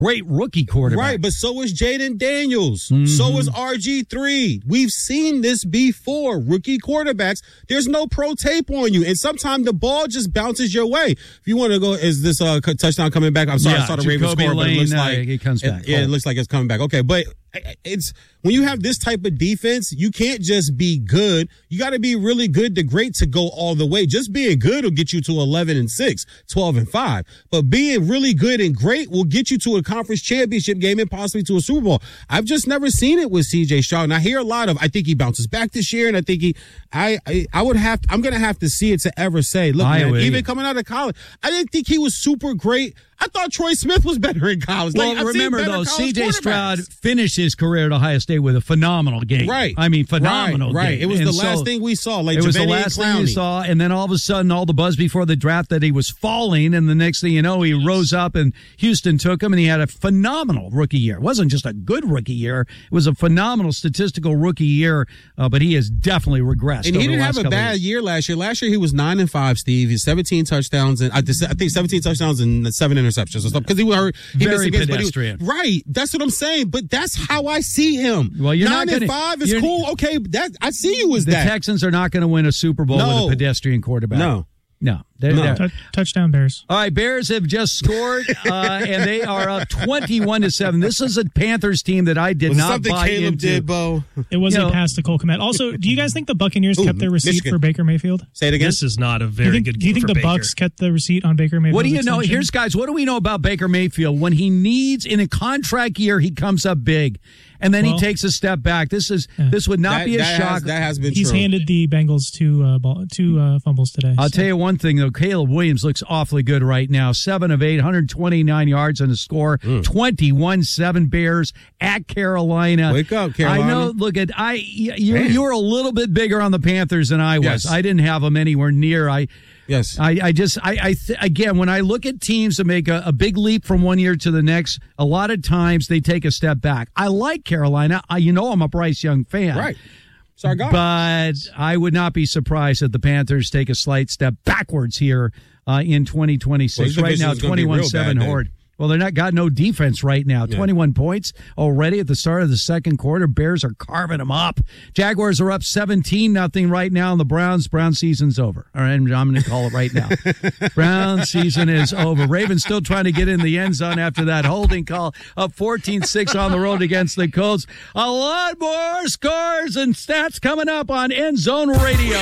great rookie quarterback. Right, but so is Jaden Daniels. So is RG3. We've seen this before. Rookie quarterbacks, there's no pro tape on you. And sometimes the ball just bounces your way. If you want to go, is this touchdown coming back? I'm sorry, I saw the Ravens score, but it looks like it comes back. It looks like it's coming back. Okay, but it's when you have this type of defense, you can't just be good. You got to be really good to great to go all the way. Just being good will get you to 11-6, 12-5. But being really good and great will get you to a conference championship game and possibly to a Super Bowl. I've just never seen it with C.J. Stroud. And I hear a lot of, I think he bounces back this year, and I think I'm going to have to see it to ever say, look, man, even coming out of college, I didn't think he was super great. I thought Troy Smith was better in college. Well, remember, though, C.J. Stroud finished his career at Ohio State with a phenomenal game. Right. I mean, phenomenal game. It was the last thing we saw. Like, it was the last thing we saw, and then all of a sudden, all the buzz before the draft that he was falling, and the next thing you know, he rose up, and Houston took him, and he had a phenomenal rookie year. It wasn't just a good rookie year. It was a phenomenal statistical rookie year, but he has definitely regressed. And he didn't have a bad year last year. Last year, he was 9-5, Steve. He's 17 touchdowns, and I think 17 touchdowns and 7 interceptions or something, because he very pedestrian. Right. That's what I'm saying. But that's how I see him. Well, you're 9-5 is cool. Okay, I see you as that. The Texans are not going to win a Super Bowl with a pedestrian quarterback. No. Touchdown Bears. All right, Bears have just scored, and they are up 21-7. This is a Panthers team that I did not buy Caleb into. Did, Bo? It was a pass to Cole Kmet. Also, do you guys think the Buccaneers kept their receipt for Baker Mayfield? Say it again. This is not a very good game. Do you think the Baker. Bucs kept the receipt on Baker Mayfield? What do you know? Here's, guys, what do we know about Baker Mayfield? When he needs, in a contract year, he comes up big. And then he takes a step back. This would not be a shock. That has been He's true. handed the Bengals two fumbles today. I'll tell you one thing, though. Caleb Williams looks awfully good right now. 7 of 8, 129 yards on the score. 21-7 Bears at Carolina. Wake up, Carolina. I know. Look, you were a little bit bigger on the Panthers than I was. Yes. I didn't have them anywhere near. Yes. Again, when I look at teams that make a big leap from one year to the next, a lot of times they take a step back. I like Carolina. I'm a Bryce Young fan. Right. Sorry, God. But I would not be surprised if the Panthers take a slight step backwards here in 2026. Right now, 21-7 Horde. Well, they're got no defense right now. 21 points already at the start of the second quarter. Bears are carving them up. Jaguars are up 17-0 right now, and the Browns season's over. All right, I'm going to call it right now. Brown season is over. Ravens still trying to get in the end zone after that holding call. Up 14-6 on the road against the Colts. A lot more scores and stats coming up on End Zone Radio.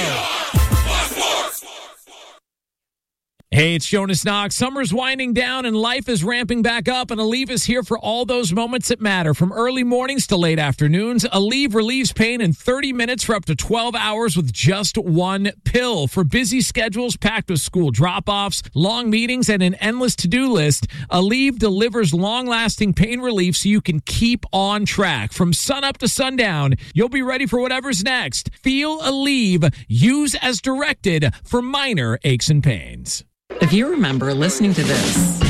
Hey, it's Jonas Knox. Summer's winding down and life is ramping back up, and Aleve is here for all those moments that matter. From early mornings to late afternoons, Aleve relieves pain in 30 minutes for up to 12 hours with just one pill. For busy schedules packed with school drop-offs, long meetings, and an endless to-do list, Aleve delivers long-lasting pain relief so you can keep on track. From sunup to sundown, you'll be ready for whatever's next. Feel Aleve. Use as directed for minor aches and pains. If you remember listening to this,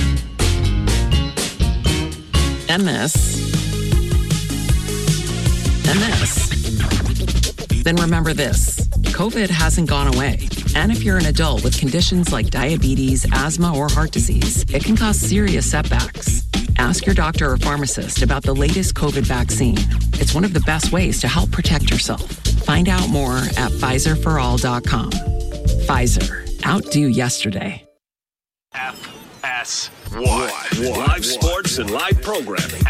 and this, and this, then remember this. COVID hasn't gone away. And if you're an adult with conditions like diabetes, asthma, or heart disease, it can cause serious setbacks. Ask your doctor or pharmacist about the latest COVID vaccine. It's one of the best ways to help protect yourself. Find out more at PfizerForAll.com. Pfizer. Outdo yesterday. FS1. Live sports and live programming.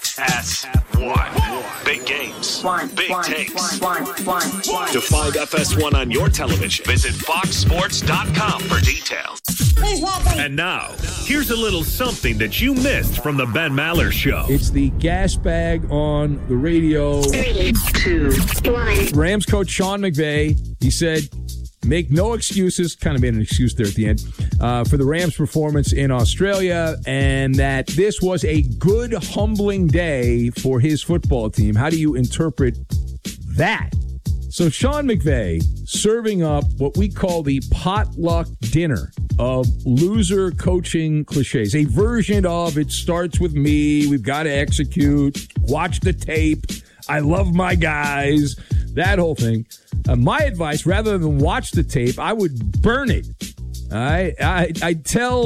FS1. Big games. Big takes. To find FS1 on your television, visit foxsports.com for details. And now, here's a little something that you missed from the Ben Maller Show. It's the gas bag on the radio. 3, 2, 1. Rams coach Sean McVay, he said, make no excuses, kind of made an excuse there at the end, for the Rams' performance in Australia, and that this was a good, humbling day for his football team. How do you interpret that? So Sean McVay serving up what we call the potluck dinner of loser coaching cliches, a version of it starts with me, we've got to execute, watch the tape, I love my guys, that whole thing. My advice, rather than watch the tape, I would burn it. I tell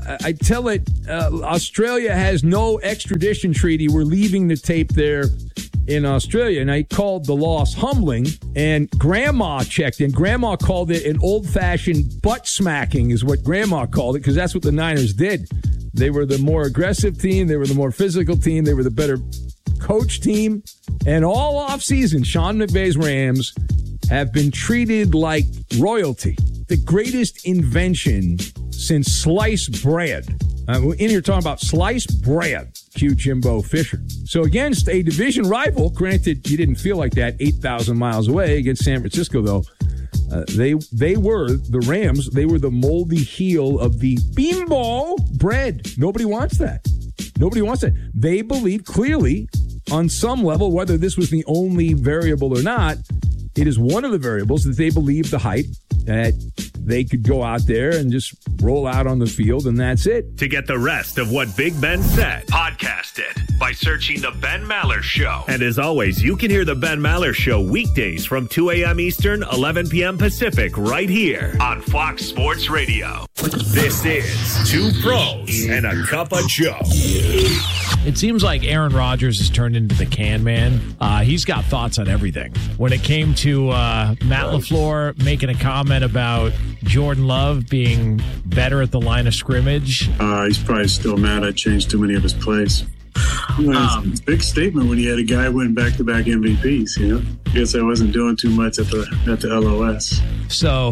I tell it, Australia has no extradition treaty. We're leaving the tape there in Australia. And I called the loss humbling, and Grandma checked in. Grandma called it an old-fashioned butt smacking is what Grandma called it, because that's what the Niners did. They were the more aggressive team. They were the more physical team. They were the better coach team. And all offseason, Sean McVay's Rams have been treated like royalty. The greatest invention since sliced bread. In here talking about sliced bread. Cue Jimbo Fisher. So against a division rival, granted you didn't feel like that 8,000 miles away against San Francisco, though, they were, the Rams, they were the moldy heel of the bimbo bread. Nobody wants that. Nobody wants that. They believe clearly on some level, whether this was the only variable or not, it is one of the variables that they believe the hype that they could go out there and just roll out on the field, and that's it. To get the rest of what Big Ben said, podcast it by searching The Ben Maller Show. And as always, you can hear The Ben Maller Show weekdays from 2 a.m. Eastern, 11 p.m. Pacific, right here on Fox Sports Radio. This is Two Pros and a Cup of Joe. It seems like Aaron Rodgers has turned into the can man. He's got thoughts on everything. When it came to Matt LaFleur making a comment about Jordan Love being better at the line of scrimmage. He's probably still mad I changed too many of his plays. It's a big statement when you had a guy win back-to-back MVPs, you know? I guess I wasn't doing too much at the LOS. So,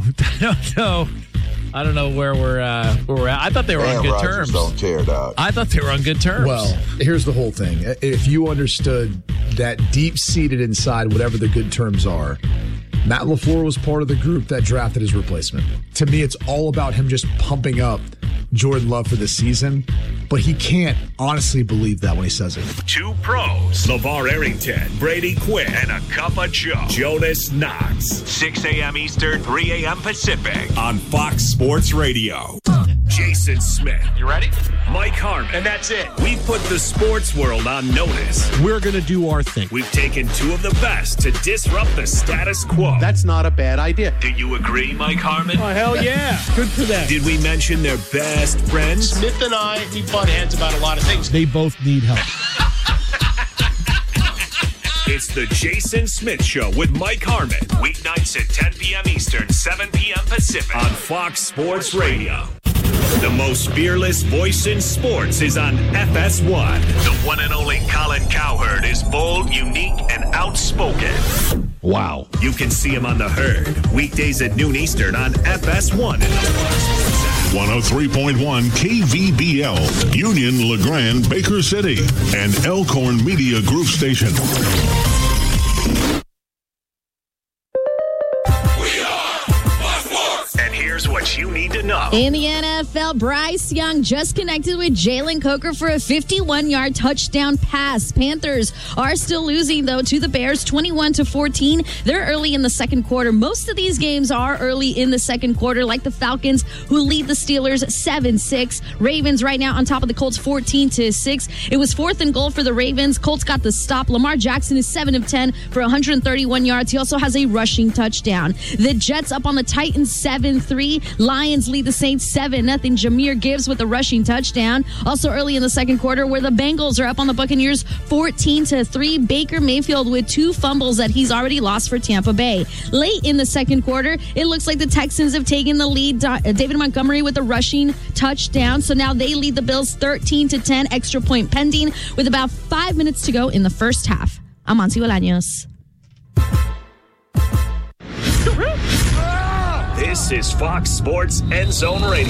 I don't know where we're at. I thought they were on good terms. Don't care, dog. I thought they were on good terms. Well, here's the whole thing. If you understood that deep-seated inside whatever the good terms are, Matt LaFleur was part of the group that drafted his replacement. To me, it's all about him just pumping up Jordan Love for this season, but he can't honestly believe that when he says it. Two Pros, LeVar Arrington, Brady Quinn, and a Cup of Joe, Jonas Knox. 6 a.m. Eastern, 3 a.m. Pacific on Fox Sports Radio. Jason Smith. You ready? Mike Harmon. And that's it. We put the sports world on notice. We're going to do our thing. We've taken two of the best to disrupt the status quo. That's not a bad idea. Do you agree, Mike Harmon? Oh, hell yeah. Good for them. Did we mention their best friends? Smith and I, we butt heads about a lot of things. They both need help. It's the Jason Smith Show with Mike Harmon. Weeknights at 10 p.m. Eastern, 7 p.m. Pacific on Fox Sports Radio. The most fearless voice in sports is on FS1. The one and only Colin Cowherd is bold, unique, and outspoken. Wow. You can see him on The Herd, weekdays at noon Eastern on FS1 in the Fox Sports app. 103.1 KVBL, Union, LeGrand, Baker City, and Elkhorn Media Group Station. Here's what you need to know. In the NFL, Bryce Young just connected with Jalen Coker for a 51-yard touchdown pass. Panthers are still losing, though, to the Bears 21-14. They're early in the second quarter. Most of these games are early in the second quarter, like the Falcons, who lead the Steelers 7-6. Ravens right now on top of the Colts 14-6. It was 4th and goal for the Ravens. Colts got the stop. Lamar Jackson is 7 of 10 for 131 yards. He also has a rushing touchdown. The Jets up on the Titans 7-3. Lions lead the Saints 7-0. Jahmyr Gibbs with a rushing touchdown. Also early in the second quarter, where the Bengals are up on the Buccaneers 14-3. Baker Mayfield with 2 fumbles that he's already lost for Tampa Bay. Late in the second quarter, it looks like the Texans have taken the lead. David Montgomery with a rushing touchdown. So now they lead the Bills 13-10. Extra point pending with about 5 minutes to go in the first half. I'm Monty Bolaños. This is Fox Sports End Zone Radio.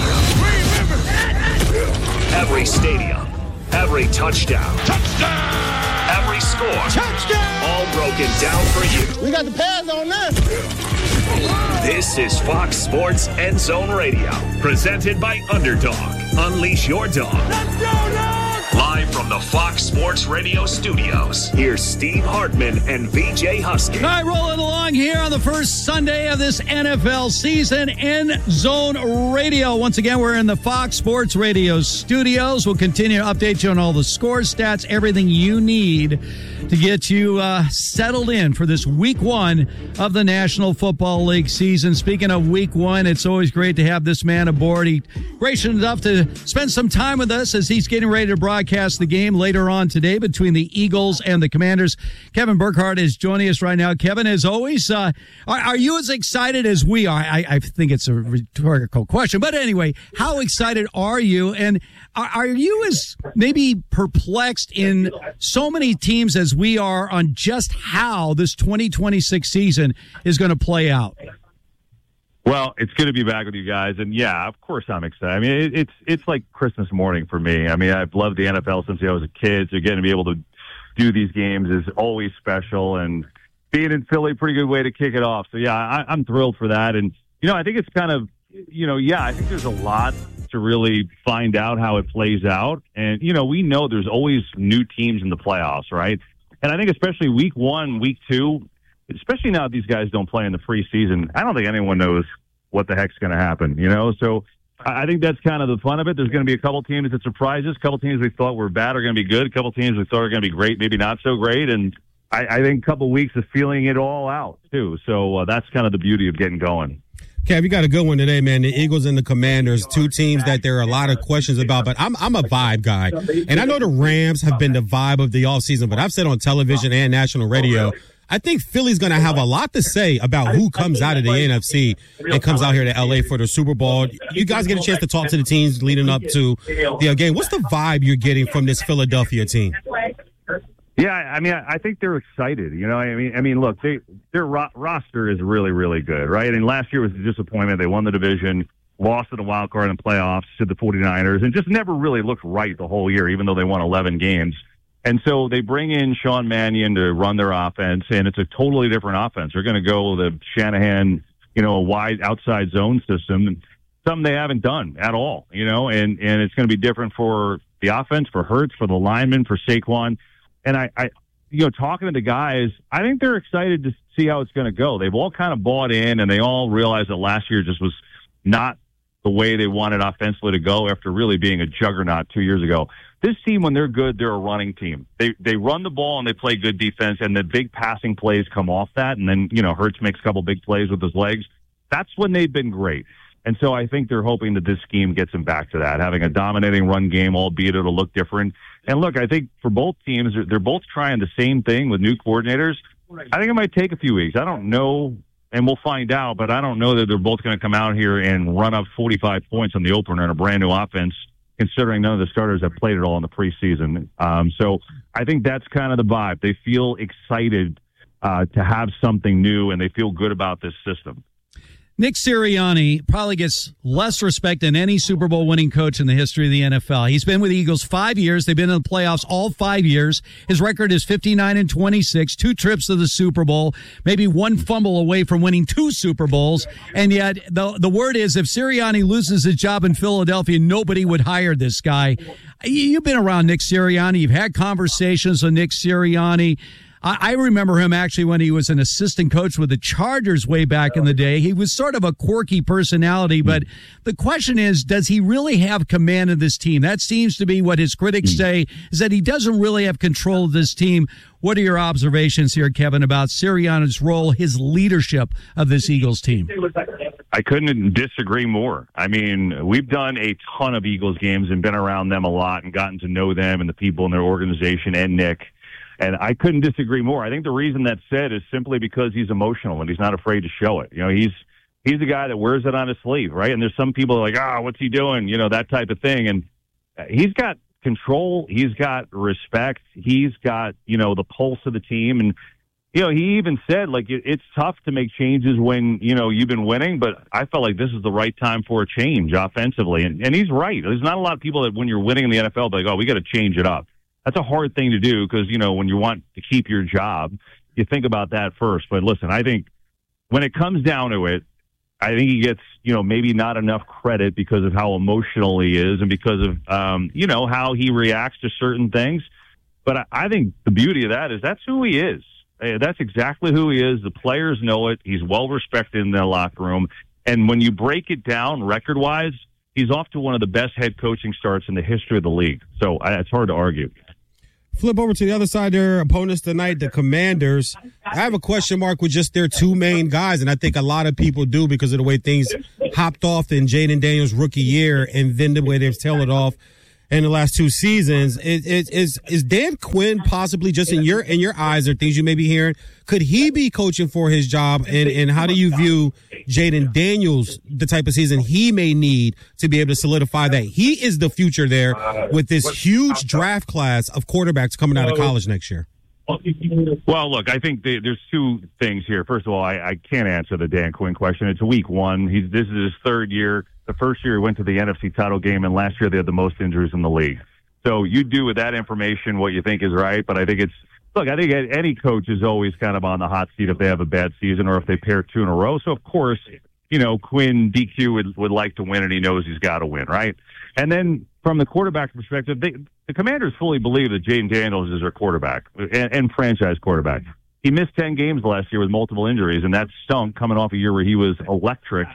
Every stadium, every touchdown, every score, all broken down for you. We got the pads on this. This is Fox Sports End Zone Radio, presented by Underdog. Unleash your dog. Let's go, dog! Live from the Fox Sports Radio studios, here's Steve Hartman and VJ Husky. All right, rolling along here on the first Sunday of this NFL season, End Zone Radio. Once again, we're in the Fox Sports Radio studios. We'll continue to update you on all the scores, stats, everything you need to get you settled in for this week one of the National Football League season. Speaking of week one, it's always great to have this man aboard. He gracious enough to spend some time with us as he's getting ready to broadcast the game later on today between the Eagles and the Commanders. Kevin Burkhardt is joining us right now. Kevin, as always, are you as excited as we are? I think it's a rhetorical question, but anyway, how excited are you? And are you as maybe perplexed in so many teams as we are on just how this 2026 season is going to play out? Well, it's good to be back with you guys, and yeah, of course I'm excited. I mean, it's like Christmas morning for me. I mean, I've loved the NFL since I was a kid, so getting to be able to do these games is always special, and being in Philly, pretty good way to kick it off. So yeah, I'm thrilled for that, and I think it's kind of, I think there's a lot to really find out how it plays out, and we know there's always new teams in the playoffs, right? And I think especially week one, week two, especially now that these guys don't play in the preseason, I don't think anyone knows what the heck's going to happen, So I think that's kind of the fun of it. There's going to be a couple teams that surprise us. A couple teams we thought were bad are going to be good. A couple teams we thought are going to be great, maybe not so great. And I think a couple weeks of feeling it all out, too. So that's kind of the beauty of getting going. Kev, you got a good one today, man. The Eagles and the Commanders, two teams that there are a lot of questions about, but I'm a vibe guy. And I know the Rams have been the vibe of the offseason, but I've said on television and national radio, I think Philly's going to have a lot to say about who comes out of the NFC and comes out here to L.A. for the Super Bowl. You guys get a chance to talk to the teams leading up to the game. What's the vibe you're getting from this Philadelphia team? Yeah, I mean, I think they're excited. I mean, look, their roster is really, really good, right? And last year was a disappointment. They won the division, lost in the wild card in the playoffs to the 49ers, and just never really looked right the whole year, even though they won 11 games. And so they bring in Sean Mannion to run their offense, and it's a totally different offense. They're going to go the Shanahan, a wide outside zone system, something they haven't done at all, and it's going to be different for the offense, for Hurts, for the linemen, for Saquon. And I talking to the guys, I think they're excited to see how it's going to go. They've all kind of bought in, and they all realized that last year just was not the way they wanted offensively to go after really being a juggernaut 2 years ago. This team, when they're good, they're a running team. They run the ball and they play good defense, and the big passing plays come off that. And then, Hurts makes a couple big plays with his legs. That's when they've been great. And so I think they're hoping that this scheme gets them back to that, having a dominating run game, albeit it'll look different. And look, I think for both teams, they're both trying the same thing with new coordinators. I think it might take a few weeks. I don't know, and we'll find out, but I don't know that they're both going to come out here and run up 45 points on the opener in a brand new offense, considering none of the starters have played it all in the preseason. So I think that's kind of the vibe. They feel excited to have something new, and they feel good about this system. Nick Sirianni probably gets less respect than any Super Bowl winning coach in the history of the NFL. He's been with the Eagles 5 years. They've been in the playoffs all 5 years. His record is 59-26, 2 trips to the Super Bowl, maybe one fumble away from winning 2 Super Bowls. And yet the word is if Sirianni loses his job in Philadelphia, nobody would hire this guy. You've been around Nick Sirianni. You've had conversations with Nick Sirianni. I remember him actually when he was an assistant coach with the Chargers way back in the day. He was sort of a quirky personality, but the question is, does he really have command of this team? That seems to be what his critics say, is that he doesn't really have control of this team. What are your observations here, Kevin, about Sirianni's role, his leadership of this Eagles team? I couldn't disagree more. I mean, we've done a ton of Eagles games and been around them a lot and gotten to know them and the people in their organization and Nick. And I couldn't disagree more. I think the reason that's said is simply because he's emotional and he's not afraid to show it. He's a guy that wears it on his sleeve, right? And there's some people like, what's he doing? That type of thing. And he's got control. He's got respect. He's got, the pulse of the team. And, he even said, like, it's tough to make changes when, you've been winning, but I felt like this is the right time for a change offensively. And he's right. There's not a lot of people that when you're winning in the NFL, they're like, we got to change it up. That's a hard thing to do because, when you want to keep your job, you think about that first. But listen, I think when it comes down to it, I think he gets, maybe not enough credit because of how emotional he is and because of, how he reacts to certain things. But I think the beauty of that is that's who he is. That's exactly who he is. The players know it. He's well respected in the locker room. And when you break it down record-wise, he's off to one of the best head coaching starts in the history of the league. So it's hard to argue. Flip over to the other side, their opponents tonight, the Commanders. I have a question mark with just their two main guys, and I think a lot of people do because of the way things hopped off in Jaden Daniels' rookie year and then the way they've tailed off in the last two seasons. Is Dan Quinn possibly, just in your eyes or things you may be hearing, could he be coaching for his job? And how do you view Jaden Daniels, the type of season he may need to be able to solidify that he is the future there with this huge draft class of quarterbacks coming out of college next year? Well, look, I think there's two things here. First of all, I can't answer the Dan Quinn question. It's week one. This is his third year. The first year he went to the NFC title game, and last year they had the most injuries in the league. So you do with that information what you think is right, but I think I think any coach is always kind of on the hot seat if they have a bad season or if they pair two in a row. So, of course, Quinn, DQ would like to win, and he knows he's got to win, right? And then from the quarterback perspective, the Commanders fully believe that Jaden Daniels is their quarterback and franchise quarterback. He missed 10 games last year with multiple injuries, and that stunk coming off a year where he was electric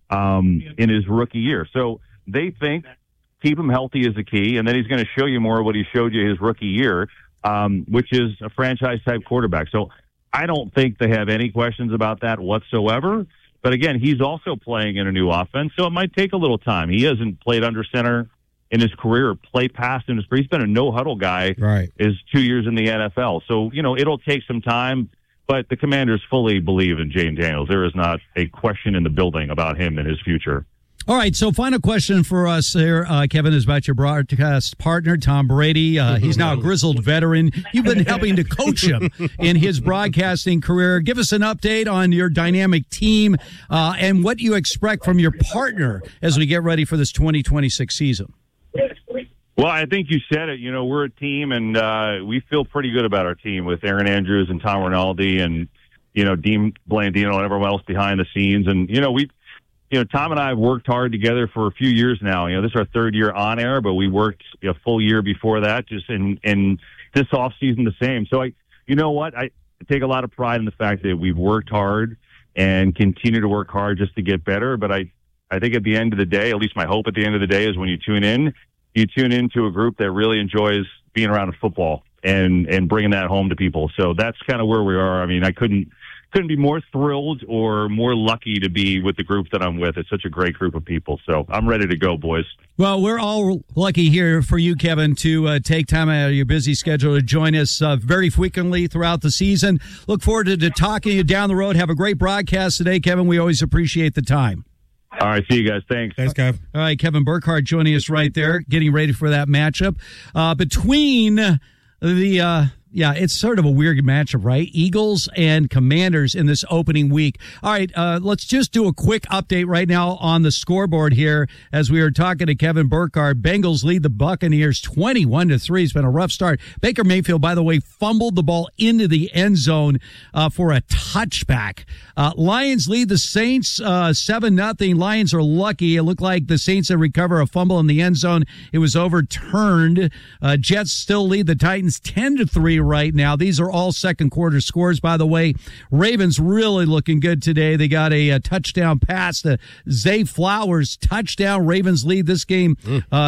in his rookie year. So they think keep him healthy is the key, and then he's going to show you more of what he showed you his rookie year, which is a franchise-type quarterback. So I don't think they have any questions about that whatsoever. But, again, he's also playing in a new offense, so it might take a little time. He hasn't played under center in his career or play past in his career. He's been a no-huddle guy his 2 years in the NFL. So, it'll take some time. But the Commanders fully believe in Jaden Daniels. There is not a question in the building about him and his future. All right, so final question for us here, Kevin, is about your broadcast partner, Tom Brady. He's now a grizzled veteran. You've been helping to coach him in his broadcasting career. Give us an update on your dynamic team and what you expect from your partner as we get ready for this 2026 season. Well, I think you said it. We're a team, and we feel pretty good about our team with Aaron Andrews and Tom Rinaldi and, Dean Blandino and everyone else behind the scenes. And, Tom and I have worked hard together for a few years now. This is our third year on air, but we worked a full year before that, just in this offseason the same. So, I take a lot of pride in the fact that we've worked hard and continue to work hard just to get better. But I think at the end of the day, at least my hope at the end of the day is when you tune into a group that really enjoys being around football and bringing that home to people. So that's kind of where we are. I mean, I couldn't be more thrilled or more lucky to be with the group that I'm with. It's such a great group of people. So I'm ready to go, boys. Well, we're all lucky here for you, Kevin, to take time out of your busy schedule to join us very frequently throughout the season. Look forward to talking to you down the road. Have a great broadcast today, Kevin. We always appreciate the time. All right, see you guys. Thanks, Kev. All right, Kevin Burkhardt joining us right there, getting ready for that matchup between the it's sort of a weird matchup, right? Eagles and Commanders in this opening week. All right, let's just do a quick update right now on the scoreboard here as we are talking to Kevin Burkhardt. Bengals lead the Buccaneers 21-3. It's been a rough start. Baker Mayfield, by the way, fumbled the ball into the end zone for a touchback. Lions lead the Saints 7-0. Lions are lucky. It looked like the Saints had recovered a fumble in the end zone. It was overturned. Jets still lead the Titans 10-3 right now. These are all second quarter scores, by the way. Ravens really looking good today. They got a touchdown pass to Zay Flowers. Touchdown. Ravens lead this game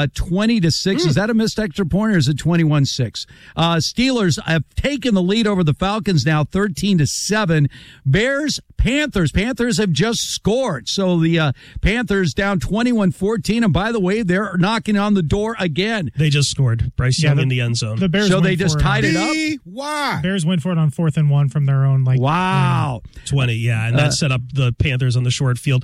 20-6. Is that a missed extra point or is it 21-6? Steelers have taken the lead over the Falcons now 13-7. Bears, Panthers. Panthers have just scored. So the Panthers down 21-14. And by the way, they're knocking on the door again. They just scored. Bryce Young in the end zone. The Bears so they just tied it up? Why? Bears went for it on 4th and 1 from their own 20, yeah, and that set up the Panthers on the short field.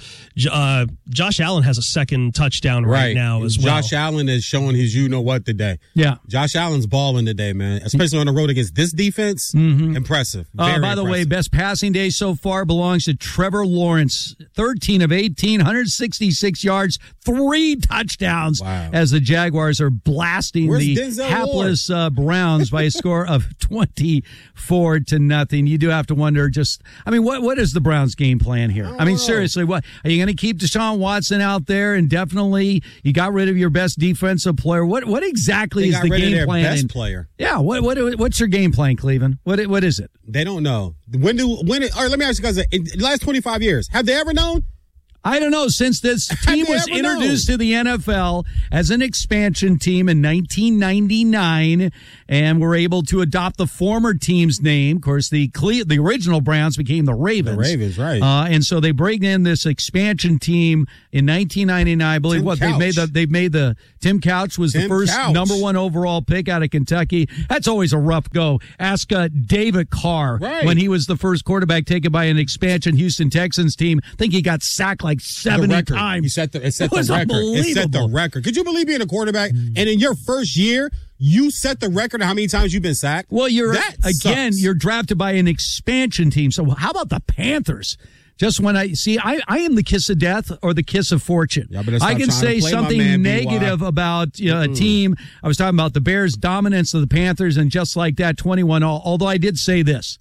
Josh Allen has a second touchdown right now as well. Josh Allen is showing his you-know-what today. Yeah. Josh Allen's balling today, man, especially on the road against this defense. Impressive. Very by the impressive. way, best passing day so far belongs to Trevor Lawrence. 13 of 18, 166 yards, 3 touchdowns as the Jaguars are blasting the hapless Browns by a score of 24-0. You do have to wonder what is the Browns' game plan here? Seriously, what are you going to keep Deshaun Watson out there indefinitely? You got rid of your best defensive player. What exactly is the game plan? Best player. Yeah, what's your game plan, Cleveland? What is it? They don't know. All right, let me ask you guys, in the last 25 years, have they ever known? I don't know. Since this team was introduced to the NFL as an expansion team in 1999 and were able to adopt the former team's name, of course, the original Browns became the Ravens. The Ravens, right. And so they bring in this expansion team in 1999. I believe they've made the Tim Couch was the first number 1 overall pick out of Kentucky. That's always a rough go. Ask David Carr when he was the first quarterback taken by an expansion Houston Texans team. I think he got sacked like 70 times. It set the record. Could you believe being a quarterback and in your first year you set the record of how many times you've been sacked? Well, you're drafted by an expansion team. So how about the Panthers? Just when I am the kiss of death or the kiss of fortune. I can say something negative about a team. I was talking about the Bears' dominance of the Panthers, and just like that, 21-0. Although I did say this.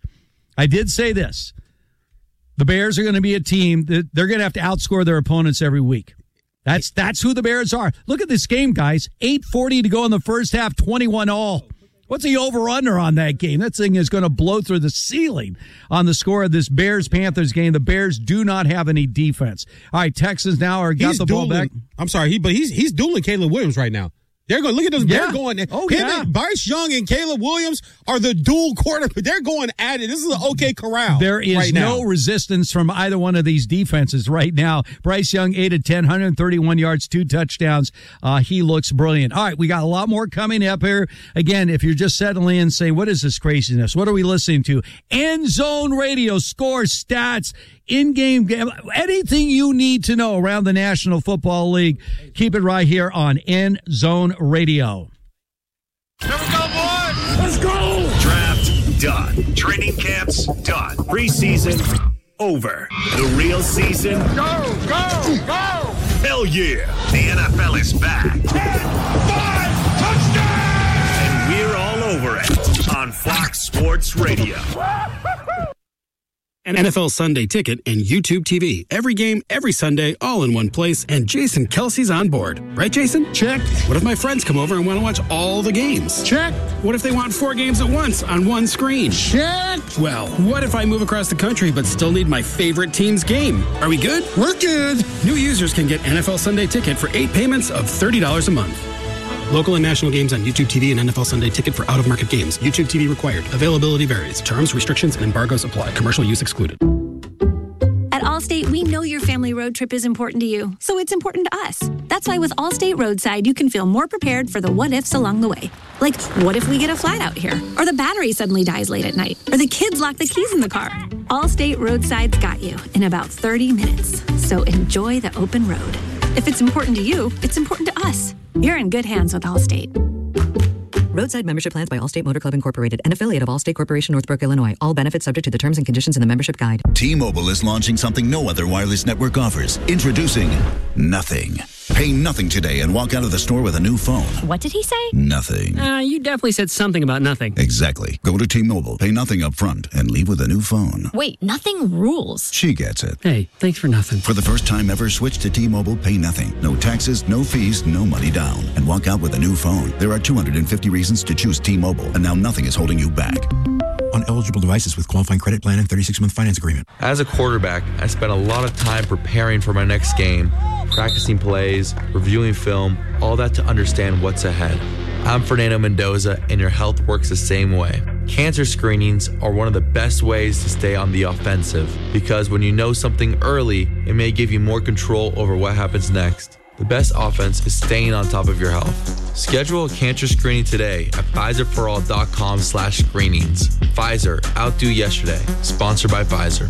The Bears are going to be a team that they're going to have to outscore their opponents every week. That's who the Bears are. Look at this game, guys. 8:40 to go in the first half, 21-0. What's the over-under on that game? That thing is going to blow through the ceiling on the score of this Bears-Panthers game. The Bears do not have any defense. All right, Texans now got the ball back. I'm sorry, but he's dueling Caleb Williams right now. They're going. Look at those. Yeah. They're going. Bryce Young and Caleb Williams are the dual quarterback. They're going at it. This is an OK corral. There is no resistance from either one of these defenses right now. Bryce Young, 8 of 10, 131 yards, 2 touchdowns. He looks brilliant. All right, we got a lot more coming up here. Again, if you're just settling in, say, what is this craziness? What are we listening to? End Zone Radio, scores, stats, in-game, anything you need to know around the National Football League. Keep it right here on End Zone Radio. Here we go, boys! Let's go! Draft done. Training camps done. Preseason over. The real season. Go, go, go! Hell yeah! The NFL is back. 10, 5, touchdown! And we're all over it on Fox Sports Radio. An NFL Sunday Ticket and YouTube TV. Every game, every Sunday, all in one place. And Jason Kelsey's on board. Right, Jason? Check. What if my friends come over and want to watch all the games? Check. What if they want 4 games at once on one screen? Check. Well, what if I move across the country but still need my favorite team's game? Are we good? We're good. New users can get NFL Sunday Ticket for 8 payments of $30 a month. Local and national games on YouTube TV and NFL Sunday Ticket for out-of-market games. YouTube TV required. Availability varies. Terms, restrictions, and embargoes apply. Commercial use excluded. At Allstate, we know your family road trip is important to you, so it's important to us. That's why with Allstate Roadside, you can feel more prepared for the what-ifs along the way. Like, what if we get a flat out here? Or the battery suddenly dies late at night? Or the kids lock the keys in the car? Allstate Roadside's got you in about 30 minutes. So enjoy the open road. If it's important to you, it's important to us. You're in good hands with Allstate. Roadside membership plans by Allstate Motor Club Incorporated, an affiliate of Allstate Corporation, Northbrook, Illinois. All benefits subject to the terms and conditions in the membership guide. T-Mobile is launching something no other wireless network offers. Introducing Nothing. Pay nothing today and walk out of the store with a new phone. What did he say? Nothing. You definitely said something about nothing. Exactly. Go to T-Mobile, pay nothing up front, and leave with a new phone. Wait, nothing rules. She gets it. Hey, thanks for nothing. For the first time ever, switch to T-Mobile, pay nothing. No taxes, no fees, no money down. And walk out with a new phone. There are 250 reasons to choose T-Mobile, and now nothing is holding you back. On eligible devices with qualifying credit plan and 36-month finance agreement. As a quarterback, I spent a lot of time preparing for my next game, practicing plays, reviewing film, all that to understand what's ahead. I'm Fernando Mendoza, and your health works the same way. Cancer screenings are one of the best ways to stay on the offensive, because when you know something early, it may give you more control over what happens next. The best offense is staying on top of your health. Schedule a cancer screening today at PfizerForAll.com/screenings. Pfizer, outdo yesterday. Sponsored by Pfizer.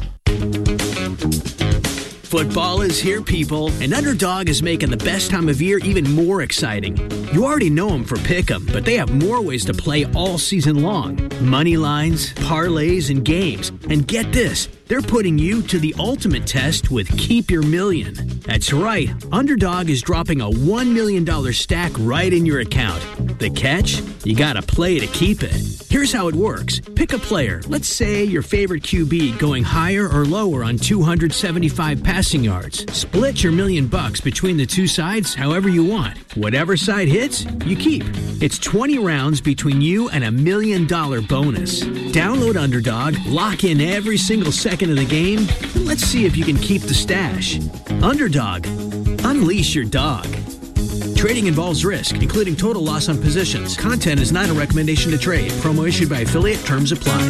Football is here, people, and Underdog is making the best time of year even more exciting. You already know them for Pick'em, but they have more ways to play all season long. Money lines, parlays, and games. And get this, They're putting you to the ultimate test with Keep Your Million. That's right, Underdog is dropping a $1 million stack right in your account. The catch? You gotta play to keep it. Here's how it works. Pick a player, let's say your favorite QB, going higher or lower on 275 passing yards. Split your $1 million between the two sides however you want. Whatever side hits, you keep. It's 20 rounds between you and $1 million bonus. Download Underdog, lock in every single second of the game, and let's see if you can keep the stash. Underdog. Unleash your dog. Trading involves risk, including total loss on positions. Content is not a recommendation to trade. Promo issued by affiliate. Terms apply.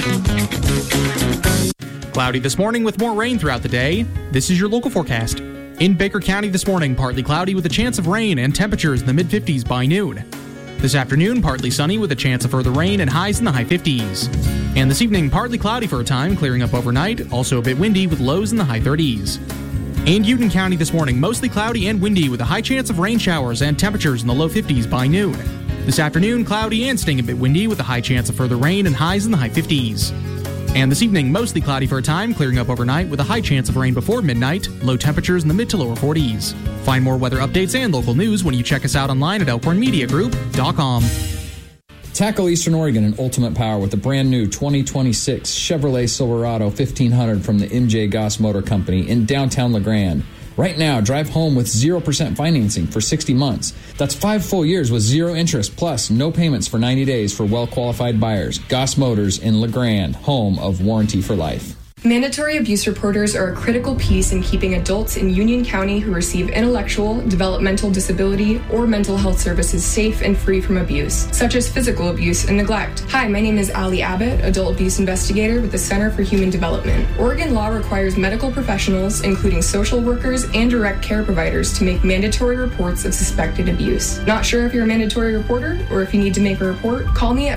Cloudy this morning with more rain throughout the day. This is your local forecast. In Baker County this morning, partly cloudy with a chance of rain and temperatures in the mid-50s by noon. This afternoon, partly sunny with a chance of further rain and highs in the high 50s. And this evening, partly cloudy for a time, clearing up overnight, also a bit windy with lows in the high 30s. In Union County this morning, mostly cloudy and windy with a high chance of rain showers and temperatures in the low 50s by noon. This afternoon, cloudy and staying a bit windy with a high chance of further rain and highs in the high 50s. And this evening, mostly cloudy for a time, clearing up overnight with a high chance of rain before midnight, low temperatures in the mid to lower 40s. Find more weather updates and local news when you check us out online at elkhornmediagroup.com. Tackle Eastern Oregon in ultimate power with the brand new 2026 Chevrolet Silverado 1500 from the MJ Goss Motor Company in downtown LeGrand. Right now, drive home with 0% financing for 60 months. That's 5 full years with 0 interest plus no payments for 90 days for well-qualified buyers. Goss Motors in LeGrand, home of Warranty for Life. Mandatory abuse reporters are a critical piece in keeping adults in Union County who receive intellectual, developmental disability, or mental health services safe and free from abuse, such as physical abuse and neglect. Hi, my name is Allie Abbott, adult abuse investigator with the Center for Human Development. Oregon law requires medical professionals, including social workers and direct care providers, to make mandatory reports of suspected abuse. Not sure if you're a mandatory reporter or if you need to make a report? Call me at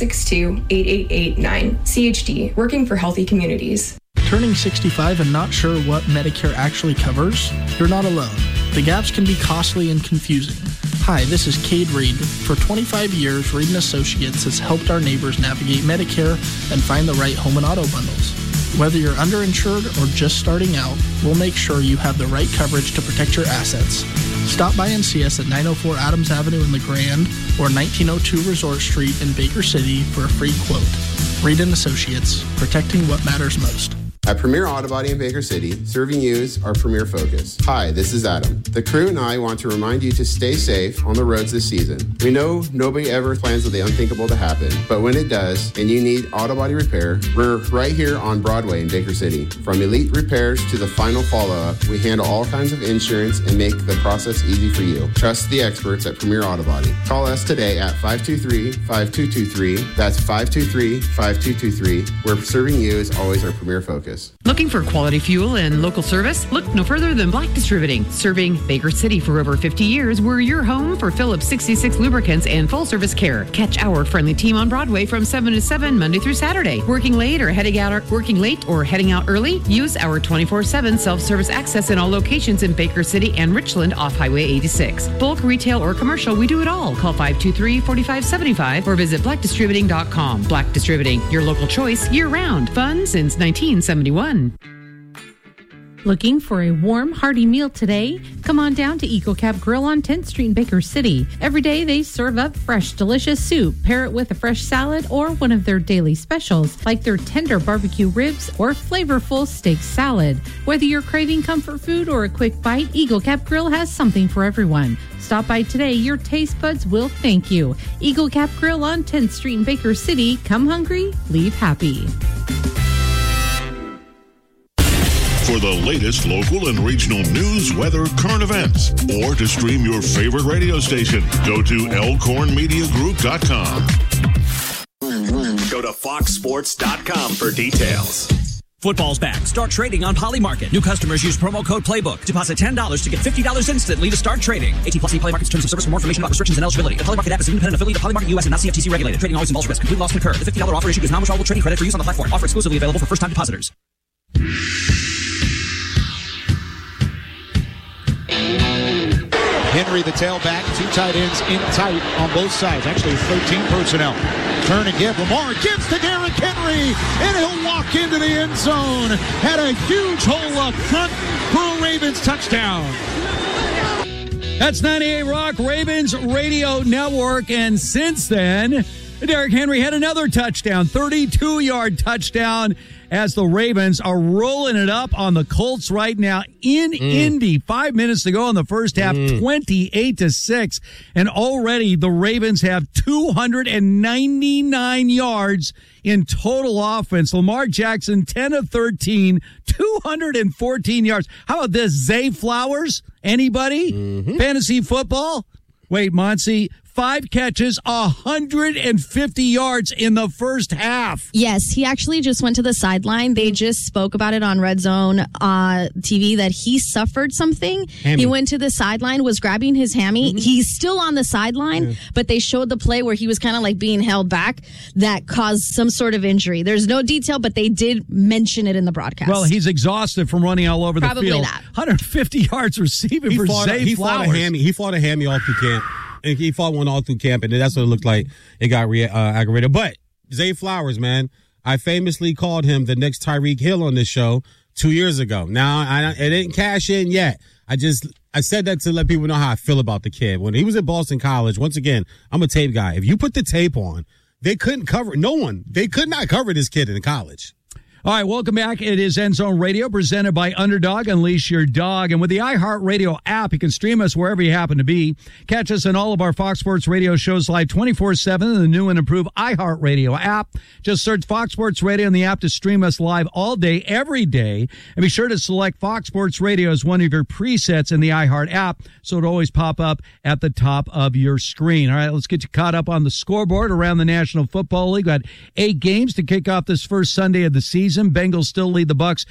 962-8889. CHD, Working for Healthy Communities. Turning 65 and not sure what Medicare actually covers? You're not alone. The gaps can be costly and confusing. Hi, this is Cade Reed. For 25 years, Reed & Associates has helped our neighbors navigate Medicare and find the right home and auto bundles. Whether you're underinsured or just starting out, we'll make sure you have the right coverage to protect your assets. Stop by and see us at 904 Adams Avenue in LeGrand or 1902 Resort Street in Baker City for a free quote. Reed & Associates, protecting what matters most. At Premier Auto Body in Baker City, serving you is our premier focus. Hi, this is Adam. The crew and I want to remind you to stay safe on the roads this season. We know nobody ever plans for the unthinkable to happen, but when it does, and you need auto body repair, we're right here on Broadway in Baker City. From elite repairs to the final follow-up, we handle all kinds of insurance and make the process easy for you. Trust the experts at Premier Auto Body. Call us today at 523-5223. That's 523-5223, where serving you is always our premier focus. Looking for quality fuel and local service? Look no further than Black Distributing. Serving Baker City for over 50 years, we're your home for Phillips 66 lubricants and full-service care. Catch our friendly team on Broadway from 7 to 7 Monday through Saturday. Working late or heading out early? Use our 24/7 self-service access in all locations in Baker City and Richland off Highway 86. Bulk, retail, or commercial, we do it all. Call 523-4575 or visit blackdistributing.com. Black Distributing, your local choice year-round. Fun since 1971. Looking for a warm, hearty meal today? Come on down to EcoCap Grill on 10th Street in Baker City. Every day they serve up fresh, delicious soup. Pair it with a fresh salad or one of their daily specials, like their tender barbecue ribs or flavorful steak salad. Whether you're craving comfort food or a quick bite, EcoCap Grill has something for everyone. Stop by today. Your taste buds will thank you. EcoCap Grill on 10th Street in Baker City. Come hungry, leave happy. For the latest local and regional news, weather, current events, or to stream your favorite radio station, go to elkhornmediagroup.com. Go to foxsports.com for details. Football's back. Start trading on Polymarket. New customers use promo code PLAYBOOK. Deposit $10 to get $50 instantly to start trading. 18+ Polymarket's terms of service. For more information about restrictions and eligibility. The Polymarket app is an independent affiliate of Polymarket US and not CFTC regulated. Trading always involves risk. Complete loss can occur. The $50 offer issued is non-withdrawable trading credit for use on the platform. Offer exclusively available for first-time depositors. Henry, the tailback, 2 tight ends in tight on both sides. Actually, 13 personnel. Turn and give. Lamar gives to Derrick Henry, and he'll walk into the end zone. Had a huge hole up front for a Ravens touchdown. That's 98 Rock, Ravens Radio Network. And since then, Derrick Henry had another touchdown, 32-yard touchdown, as the Ravens are rolling it up on the Colts right now in Indy. 5 minutes to go in the first half, 28-6. And already the Ravens have 299 yards in total offense. Lamar Jackson, 10 of 13, 214 yards. How about this? Zay Flowers? Anybody? Fantasy football? Wait, Monty. 5 catches, 150 yards in the first half. Yes, he actually just went to the sideline. They just spoke about it on Red Zone TV that he suffered something. Hammy. He went to the sideline, was grabbing his hammy. He's still on the sideline, but they showed the play where he was kind of like being held back that caused some sort of injury. There's no detail, but they did mention it in the broadcast. Well, he's exhausted from running all over the field. Probably that. 150 yards receiving for Zay Flowers. He fought a hammy all through camp. And he fought one all through camp, and that's what it looked like. It got aggravated. But Zay Flowers, man, I famously called him the next Tyreek Hill on this show 2 years ago. Now, it didn't cash in yet. I said that to let people know how I feel about the kid. When he was at Boston College, once again, I'm a tape guy. If you put the tape on, they couldn't cover They could not cover this kid in college. All right, welcome back. It is End Zone Radio, presented by Underdog. Unleash your dog. And with the iHeartRadio app, you can stream us wherever you happen to be. Catch us in all of our Fox Sports Radio shows live 24/7 in the new and improved iHeartRadio app. Just search Fox Sports Radio in the app to stream us live all day, every day. And be sure to select Fox Sports Radio as one of your presets in the iHeart app, so it'll always pop up at the top of your screen. All right, let's get you caught up on the scoreboard around the National Football League. We've got 8 games to kick off this first Sunday of the season. Bengals still lead the Bucs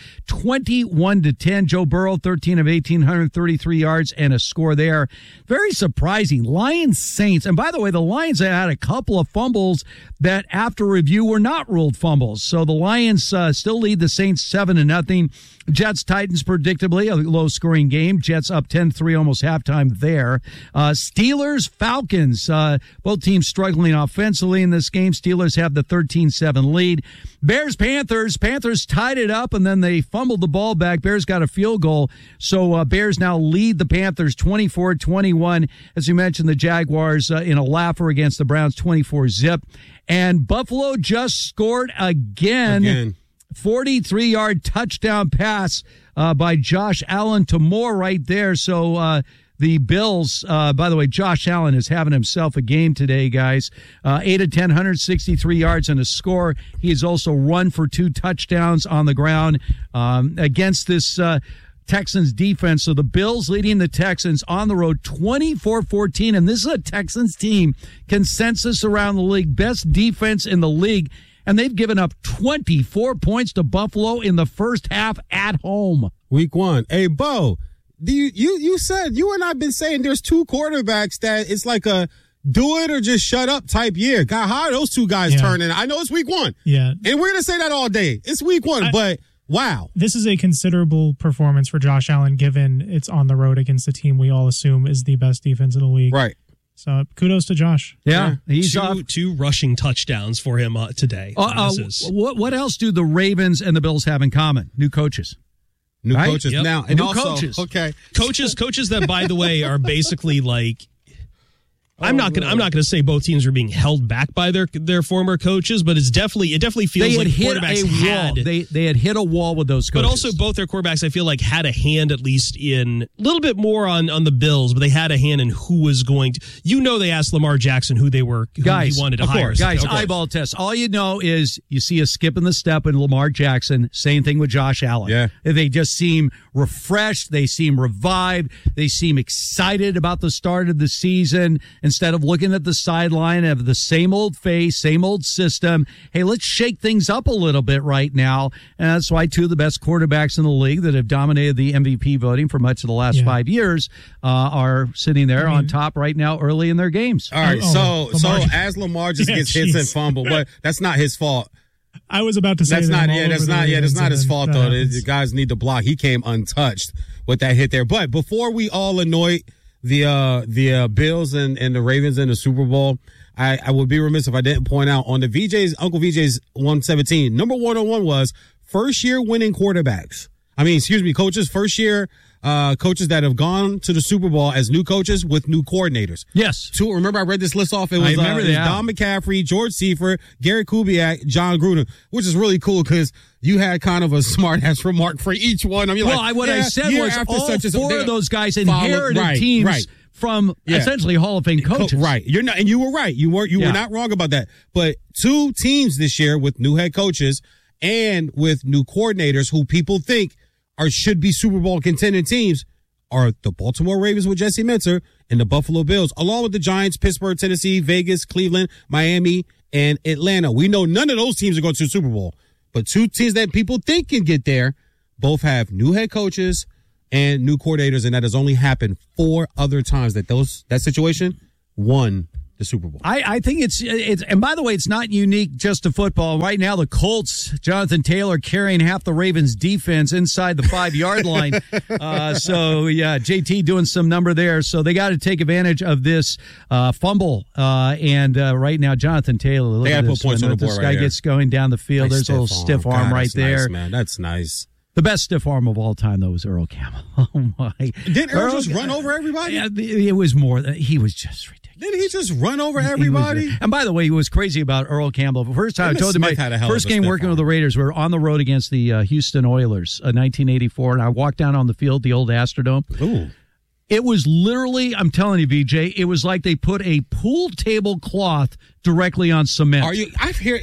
21-10. Joe Burrow, 13 of 18, 133 yards and a score there. Very surprising. Lions Saints. And by the way, the Lions had a couple of fumbles that after review were not ruled fumbles. So the Lions still lead the Saints 7-0. Jets Titans, predictably a low scoring game. Jets up 10-3 almost halftime there. Steelers Falcons, both teams struggling offensively in this game. Steelers have the 13-7 lead. Bears Panthers tied it up, and then they fumbled the ball back. Bears got a field goal, so Bears now lead the Panthers 24-21. As you mentioned, the Jaguars in a laugher against the Browns 24-0. And Buffalo just scored again. 43-yard touchdown pass by Josh Allen to Moore right there. So the Bills, by the way, Josh Allen is having himself a game today, guys. 8 of 10, 163 yards and a score. He has also run for 2 touchdowns on the ground against this Texans defense. So the Bills leading the Texans on the road 24-14. And this is a Texans team, consensus around the league, best defense in the league. And they've given up 24 points to Buffalo in the first half at home. Week 1. Hey, Bo, you said, you and I have been saying there's 2 quarterbacks that it's like a do it or just shut up type year. God, how are those 2 guys turning? I know it's week 1. Yeah. And we're going to say that all day. It's week 1, but wow. This is a considerable performance for Josh Allen, given it's on the road against a team we all assume is the best defense in the league. Right. So kudos to Josh. Yeah, he's two rushing touchdowns for him today. What else do the Ravens and the Bills have in common? New coaches. New coaches. Yep. Now, and new also, coaches. Okay. Coaches that, by the way, are basically like, I'm not gonna say both teams are being held back by their former coaches, but it definitely feels like quarterbacks had they had hit a wall with those coaches. But also both their quarterbacks, I feel like, had a hand at least in a little bit more on the Bills, but they had a hand in who was going to. They asked Lamar Jackson who he wanted to hire. Guys, eyeball test. All you know is you see a skip in the step in Lamar Jackson. Same thing with Josh Allen. Yeah, they just seem refreshed. They seem revived. They seem excited about the start of the season. Instead of looking at the sideline of the same old face, same old system, hey, let's shake things up a little bit right now. And that's why 2 of the best quarterbacks in the league that have dominated the MVP voting for much of the last 5 years are sitting there on top right now early in their games. All right, so as Lamar just gets hits and fumble, but that's not his fault. I was about to say that's not his fault though. The guys need to block. He came untouched with that hit there. But before we all anoint the Bills and the Ravens in the Super Bowl, I would be remiss if I didn't point out on the Uncle VJ's 117, number 101 was first year winning quarterbacks. Coaches, first year coaches that have gone to the Super Bowl as new coaches with new coordinators. Yes. Remember I read this list off? It was Don McCaffrey, George Seifert, Gary Kubiak, John Gruden, which is really cool because you had kind of a smart-ass remark for each one. I said was all four of those guys inherited teams from essentially Hall of Fame coaches. Right. You're not, and you were right. You were not wrong about that. But two teams this year with new head coaches and with new coordinators who people think should be Super Bowl contending teams are the Baltimore Ravens with Jesse Minter and the Buffalo Bills, along with the Giants, Pittsburgh, Tennessee, Vegas, Cleveland, Miami, and Atlanta. We know none of those teams are going to the Super Bowl, but two teams that people think can get there both have new head coaches and new coordinators, and that has only happened 4 other times that situation won the Super Bowl. I think it's and by the way, it's not unique just to football. Right now, the Colts, Jonathan Taylor carrying half the Ravens defense inside the 5-yard line. JT doing some number there. So they got to take advantage of this fumble. And right now, Jonathan Taylor, look at this. Points on the board. This guy gets going down the field. There's a little stiff arm right there. Nice, man. That's nice. The best stiff arm of all time, though, was Earl Campbell. Oh, my. Didn't Earl just run over everybody? Yeah, it was more. He was just ridiculous. Didn't he just run over everybody? And by the way, he was crazy about Earl Campbell. The first time I told him my first game working with the Raiders, we were on the road against the Houston Oilers, 1984, and I walked down on the field, the old Astrodome. Ooh. It was literally, I'm telling you, VJ, it was like they put a pool table cloth directly on cement. I hear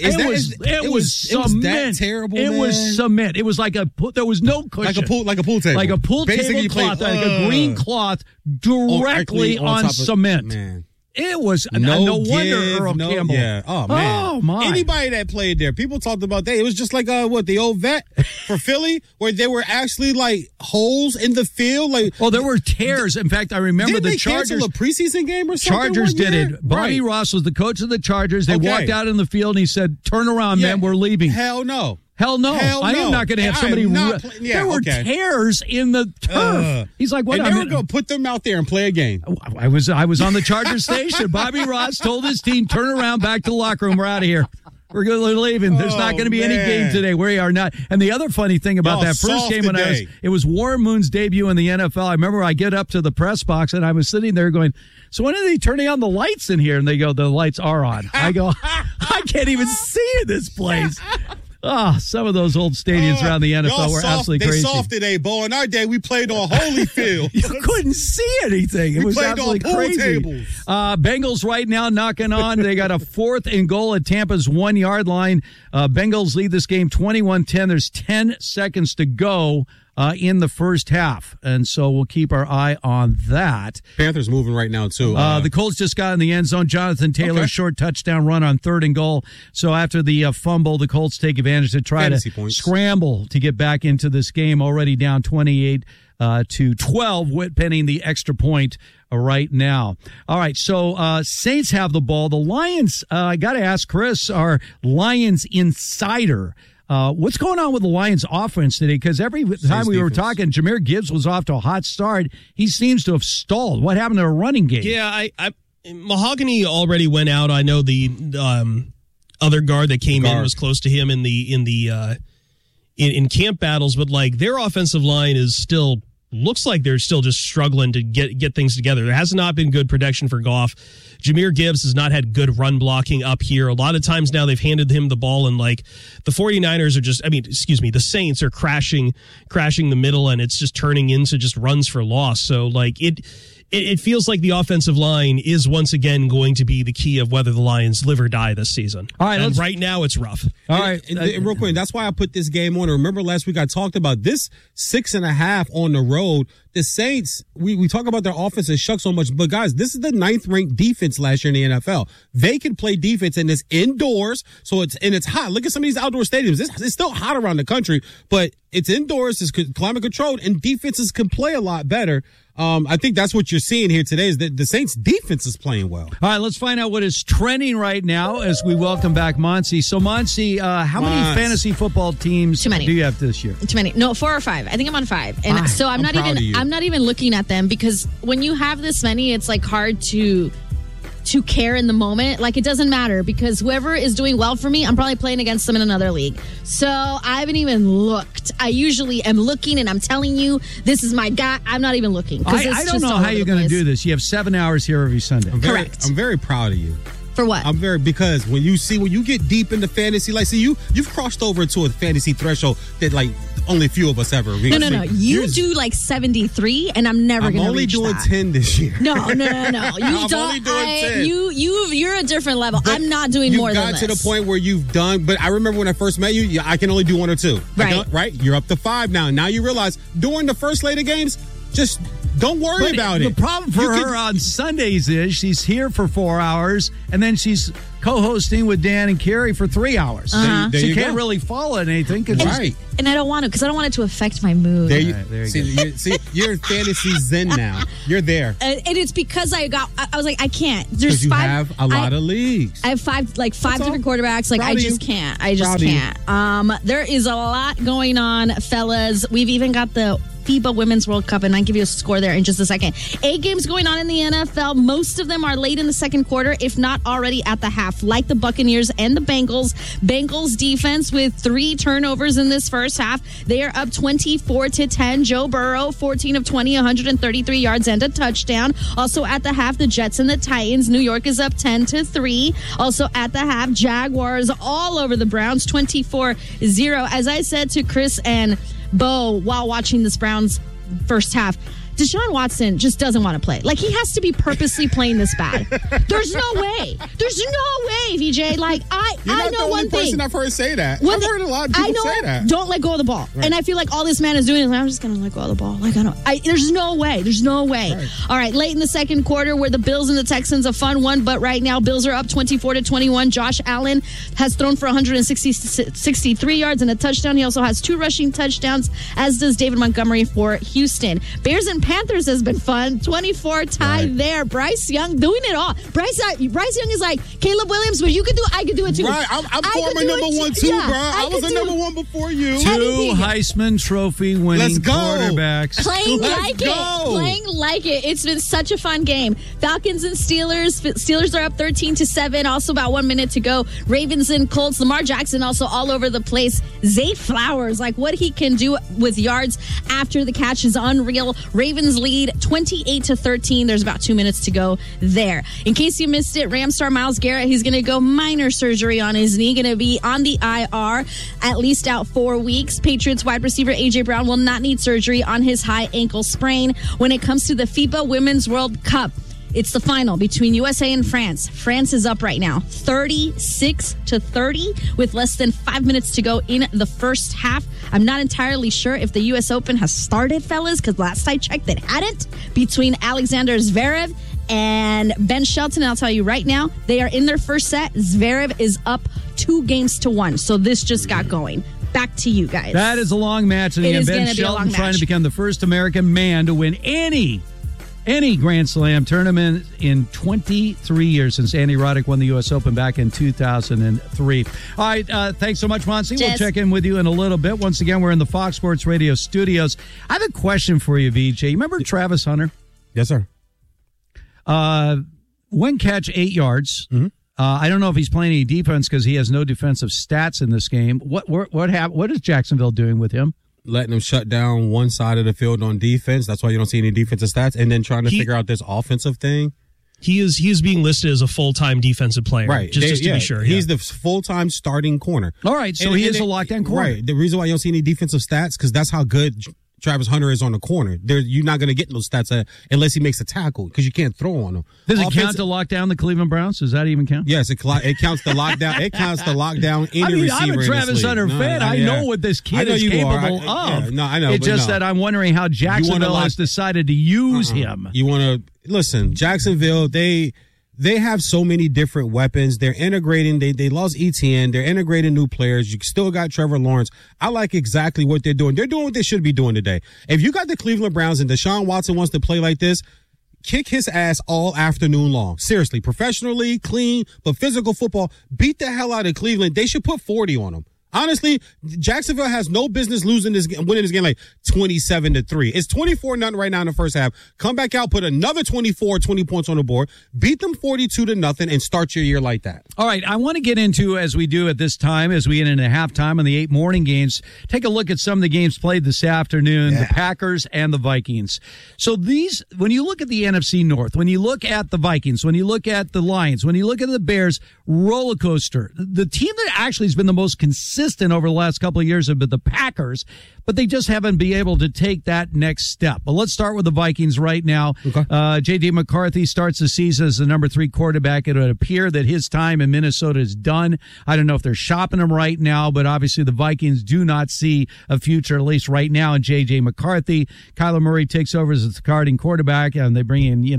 it was cement. That terrible. It was cement. It was like there was no cushion. Like a pool table. Like a pool table cloth, like a green cloth directly on cement. Man. It was no wonder Earl Campbell. Yeah. Oh, man. Oh, my. Anybody that played there, people talked about that. It was just like, the old vet for Philly, where there were actually, holes in the field. There were tears. In fact, I remember the Chargers. Didn't they cancel a preseason game or something? Chargers did it. Bobby Ross was the coach of the Chargers. They walked out in the field, and he said, turn around, man, we're leaving. Hell no. I am not going to have somebody. There were tears in the turf. He's like, "What?" And they were going to put them out there and play a game. I was on the Chargers station. Bobby Ross told his team, "Turn around, back to the locker room. We're out of here. We're leaving. There's not going to be any game today. We are not." And the other funny thing about that first game it was Warren Moon's debut in the NFL. I remember I get up to the press box and I was sitting there going, "So when are they turning on the lights in here?" And they go, "The lights are on." I go, "I can't even see in this place." Some of those old stadiums around the NFL were absolutely crazy. They soft today, Bo. In our day, we played on Holyfield. You couldn't see anything. It was absolutely crazy. Bengals right now knocking on. They got a 4th and goal at Tampa's 1-yard line. Bengals lead this game 21-10. There's 10 seconds to go in the first half, and so we'll keep our eye on that. Panthers moving right now, too. The Colts just got in the end zone. Jonathan Taylor, short touchdown run on 3rd and goal. So after the fumble, the Colts take advantage to try to scramble to get back into this game, already down 28 to 12, pending the extra point right now. All right, so Saints have the ball. The Lions, I got to ask Chris, our Lions insider, what's going on with the Lions offense today? Because every time we were talking, Jahmyr Gibbs was off to a hot start. He seems to have stalled. What happened to a running game? Yeah, Mahogany already went out. I know the other guard that came in was close to him in camp battles, but their offensive line is still looks like they're still just struggling to get things together. There has not been good protection for Goff. Jahmyr Gibbs has not had good run blocking up here. A lot of times now they've handed him the ball, and the 49ers are the Saints are crashing the middle, and it's just turning into just runs for loss. So it feels like the offensive line is once again going to be the key of whether the Lions live or die this season. All right, and right now it's rough. All right, and real quick, that's why I put this game on. Remember last week I talked about this 6.5 on the road. The Saints, we talk about their offense and shuck so much, but guys, this is the 9th ranked defense last year in the NFL. They can play defense, and it's indoors, so it's hot. Look at some of these outdoor stadiums. It's still hot around the country, but it's indoors, it's climate controlled, and defenses can play a lot better. I think that's what you're seeing here today is that the Saints defense is playing well. All right, let's find out what is trending right now as we welcome back Monsi. So, Monsi, how many fantasy football teams do you have this year? Too many. No, 4 or 5. I think I'm on 5. And so I'm not even looking at them because when you have this many, it's like hard to care in the moment. Like, it doesn't matter because whoever is doing well for me, I'm probably playing against them in another league. So I haven't even looked. I usually am looking and I'm telling you, this is my guy. I'm not even looking. I don't know how you're going to do this. You have 7 hours here every Sunday. Correct. I'm very proud of you. For what? Because when you get deep into fantasy, like, see, you've crossed over to a fantasy threshold that, like, only a few of us ever reach. No. You do like 73, and I'm never going to reach that. I'm only doing 10 this year. No. You I'm only doing 10. You're a different level. But I'm not doing more than this. You've got to the point where you've done, but I remember when I first met you, I can only do 1 or 2. Right? You're up to 5 now. Now you realize during the first slate of games, just don't worry about it. The problem for her on Sundays is she's here for 4 hours, and then she's co-hosting with Dan and Carrie for 3 hours. Uh-huh. So you can't really follow anything. Right. And I don't want to because I don't want it to affect my mood. There you go. You're fantasy zen now. You're there. And it's because I was like, I can't. There's you 5. You have a lot of leagues. I have 5 different quarterbacks. Like, I just can't. I just can't. There is a lot going on, fellas. We've even got the FIBA Women's World Cup, and I'll give you a score there in just a second. 8 games going on in the NFL. Most of them are late in the second quarter, if not already at the half, like the Buccaneers and the Bengals. Bengals defense with 3 turnovers in this first half. They are up 24-10. Joe Burrow, 14 of 20, 133 yards and a touchdown. Also at the half, the Jets and the Titans. New York is up 10-3. Also at the half, Jaguars all over the Browns, 24-0. As I said to Chris and Bo while watching this Browns first half, Deshaun Watson just doesn't want to play. Like, he has to be purposely playing this bad. There's no way. There's no way, VJ. Like, I know one thing. You're not the only person I've heard say that. I've heard a lot of people say that. Don't let go of the ball. Right. And I feel like all this man is doing is, I'm just going to let go of the ball. Like, there's no way. There's no way. Right. All right, late in the second quarter where the Bills and the Texans, a fun one, but right now Bills are up 24-21. Josh Allen has thrown for 163 yards and a touchdown. He also has 2 rushing touchdowns, as does David Montgomery for Houston. Bears and Panthers has been fun. 24 tie there. Bryce Young doing it all. Bryce Young is like, Caleb Williams, but you can do it. I can do it too. Right. I'm former number 1 too, bro. I was a number 1 before you. 2 Heisman Trophy winning quarterbacks. Playing like it. It's been such a fun game. Falcons and Steelers. Steelers are up 13-7. Also about 1 minute to go. Ravens and Colts. Lamar Jackson also all over the place. Zay Flowers, like what he can do with yards after the catch is unreal. Ravens lead 28-13. There's about 2 minutes to go there. In case you missed it, Ram star Myles Garrett, he's going to go minor surgery on his knee. Going to be on the IR, at least out 4 weeks. Patriots wide receiver A.J. Brown will not need surgery on his high ankle sprain. When it comes to the FIBA Women's World Cup, it's the final between USA and France. France is up right now, 36-30, with less than 5 minutes to go in the first half. I'm not entirely sure if the U.S. Open has started, fellas, because last I checked, it hadn't. Between Alexander Zverev and Ben Shelton, I'll tell you right now, they are in their first set. Zverev is up 2-1, so this just got going. Back to you guys. That is a long match. And again, Ben Shelton trying to become the first American man to win any Grand Slam tournament in 23 years since Andy Roddick won the U.S. Open back in 2003. All right, thanks so much, Monsi. We'll check in with you in a little bit. Once again, we're in the Fox Sports Radio studios. I have a question for you, VJ. You remember Travis Hunter? Yes, sir. 1 catch, 8 yards. Mm-hmm. I don't know if he's playing any defense because he has no defensive stats in this game. What is Jacksonville doing with him? Letting them shut down one side of the field on defense. That's why you don't see any defensive stats. And then trying to figure out this offensive thing. He is being listed as a full-time defensive player. Right. Just to be sure. He's the full-time starting corner. All right. So he is a lockdown corner. Right. The reason why you don't see any defensive stats, because that's how good Travis Hunter is on the corner. You're not going to get those stats unless he makes a tackle, because you can't throw on him. Does it count to lock down the Cleveland Browns? Does that even count? Yes, it counts the lockdown. It counts the lockdown any receiver. I'm a Travis Hunter fan. I know what this kid is capable of. I know. It's just that I'm wondering how Jacksonville has decided to use him. You want to listen, Jacksonville, they have so many different weapons. They're integrating. They lost ETN. They're integrating new players. You still got Trevor Lawrence. I like exactly what they're doing. They're doing what they should be doing today. If you got the Cleveland Browns and Deshaun Watson wants to play like this, kick his ass all afternoon long. Seriously, professionally, clean, but physical football. Beat the hell out of Cleveland. They should put 40 on them. Honestly, Jacksonville has no business winning this game like 27-3. It's 24-0 right now in the first half. Come back out, put another 20 points on the board, beat them 42-0, and start your year like that. All right, I want to get into, as we do at this time, as we get into halftime on the 8 morning games, take a look at some of the games played this afternoon, the Packers and the Vikings. So these, when you look at the NFC North, when you look at the Vikings, when you look at the Lions, when you look at the Bears, roller coaster. The team that actually has been the most consistent over the last couple of years have been the Packers, but they just haven't been able to take that next step. But let's start with the Vikings right now. Okay. J.J. McCarthy starts the season as the number 3 quarterback. It would appear that his time in Minnesota is done. I don't know if they're shopping him right now, but obviously the Vikings do not see a future, at least right now, in J.J. McCarthy. Kyler Murray takes over as the starting quarterback, and they bring in,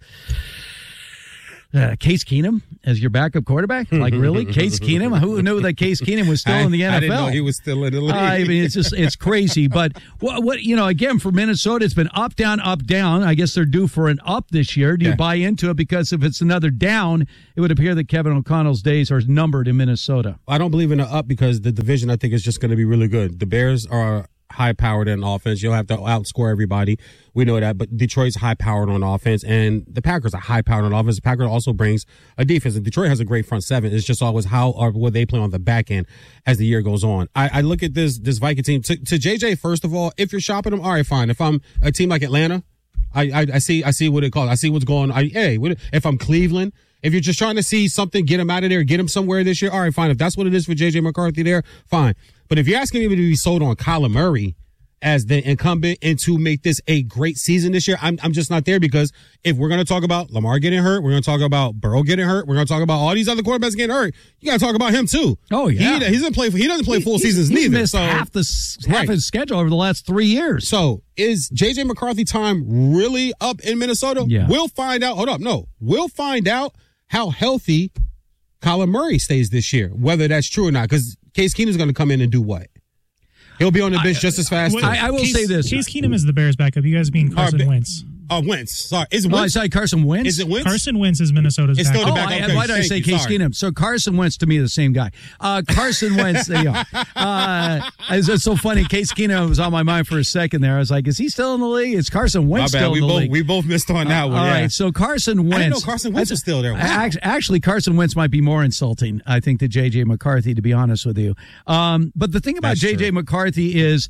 Case Keenum as your backup quarterback? Like, really? Case Keenum? Who knew that Case Keenum was still in the NFL? I didn't know he was still in the league. I mean, it's crazy. But what again, for Minnesota, it's been up, down, up, down. I guess they're due for an up this year. Do you buy into it? Because if it's another down, it would appear that Kevin O'Connell's days are numbered in Minnesota. I don't believe in an up because the division, I think, is just going to be really good. The Bears are high-powered in offense. You'll have to outscore everybody. We know that, but Detroit's high-powered on offense, and the Packers are high-powered on offense. The Packers also brings a defense. And Detroit has a great front seven. It's just always how or what they play on the back end as the year goes on. I look at this Viking team. To JJ, first of all, if you're shopping them, all right, fine. If I'm a team like Atlanta, I see what it calls. I see what's going on. If I'm Cleveland, if you're just trying to see something, get him out of there, get him somewhere this year, all right, fine. If that's what it is for J.J. McCarthy there, fine. But if you're asking me to be sold on Kyler Murray as the incumbent and to make this a great season this year, I'm just not there, because if we're going to talk about Lamar getting hurt, we're going to talk about Burrow getting hurt, we're going to talk about all these other quarterbacks getting hurt, you got to talk about him too. Oh, yeah. He doesn't play full seasons neither. He missed half his schedule over the last 3 years. So is J.J. McCarthy time really up in Minnesota? Yeah. We'll find out. Hold up. No. We'll find out how healthy Kyler Murray stays this year, whether that's true or not, because Case Keenum's going to come in and do what? He'll be on the bench just as fast. I will say this. Case Keenum is the Bears' backup. You guys mean Carson Wentz. Wentz. Sorry. Is it Wentz? I said Carson Wentz? Is it Wentz? Carson Wentz is Minnesota's backup. Still the backup. Why did I say Case Keenum? So Carson Wentz, to me, the same guy. Carson Wentz, there you are. It's so funny. Case Keenum was on my mind for a second there. I was like, is he still in the league? Is Carson Wentz still in the league? We both missed on that one. All right, so Carson Wentz. I didn't know Carson Wentz was still there. Wow. Actually, Carson Wentz might be more insulting, I think, to J.J. McCarthy, to be honest with you. But the thing about J.J. McCarthy is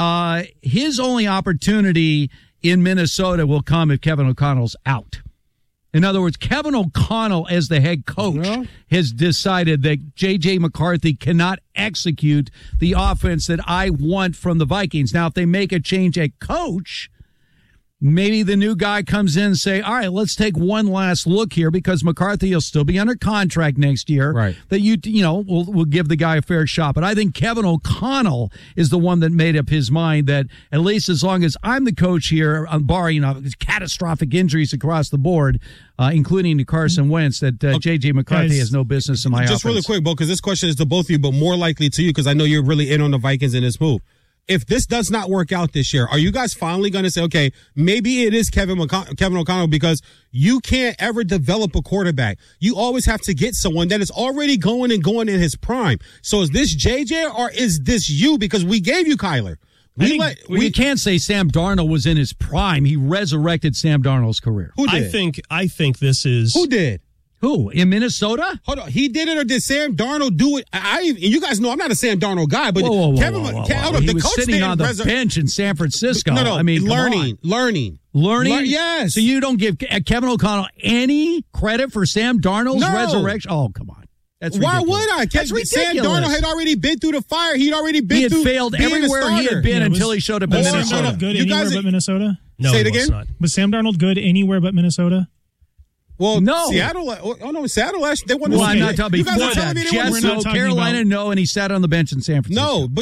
his only opportunity in Minnesota will come if Kevin O'Connell's out. In other words, Kevin O'Connell, as the head coach, has decided that J.J. McCarthy cannot execute the offense that I want from the Vikings. Now, if they make a change at coach, maybe the new guy comes in and say, all right, let's take one last look here, because McCarthy will still be under contract next year. Right. That we'll give the guy a fair shot. But I think Kevin O'Connell is the one that made up his mind that at least as long as I'm the coach here, barring catastrophic injuries across the board, including to Carson Wentz, that J.J. McCarthy has no business in my offense. Just really quick, Bo, because this question is to both of you, but more likely to you, because I know you're really in on the Vikings in this move. If this does not work out this year, are you guys finally going to say, okay, maybe it is Kevin O'Connell, because you can't ever develop a quarterback. You always have to get someone that is already going in his prime. So is this JJ or is this you? Because we gave you Kyler. We can't say Sam Darnold was in his prime. He resurrected Sam Darnold's career. Who did? I think this is... Who did? Who? In Minnesota? Hold on. He did it, or did Sam Darnold do it? And you guys know I'm not a Sam Darnold guy, but whoa, the was coach sitting on the bench in San Francisco. No, I mean, learning. Yes. So you don't give Kevin O'Connell any credit for Sam Darnold's resurrection? Oh, come on. That's ridiculous. Why would I? That's ridiculous. Sam Darnold had already been through the fire. He had failed everywhere he had been until he showed up in Minnesota. Was Sam Darnold good anywhere but Minnesota? No, say it again. Was Sam Darnold good anywhere but Minnesota? Well, no. Seattle. Seattle. They won. I'm not talking before that. Jets, no. Carolina, no. And he sat on the bench in San Francisco. No, but